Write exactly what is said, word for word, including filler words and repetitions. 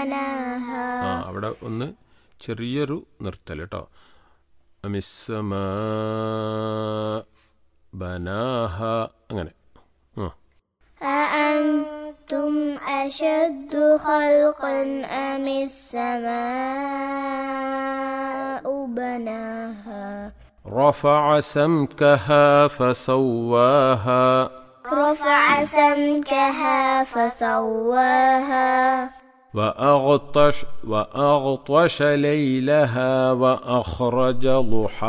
ബനാഹാ. ആ അവിടെ ഒന്ന് ചെറിയൊരു നിർത്തൽ കേട്ടോ. അമിസ്സമാ ബനാഹ അങ്ങനെ. أأنتم أشد خلقا أم السماء بناها. رفع سمكها فسواها. رفع سمكها فسواها. وأغطش وأغطش ليلها وأخرج ضحاها.